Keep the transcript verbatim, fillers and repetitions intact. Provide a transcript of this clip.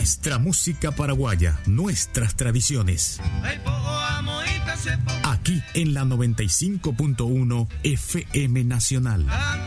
Nuestra música paraguaya, nuestras tradiciones. Aquí en la noventa y cinco punto uno F M Nacional.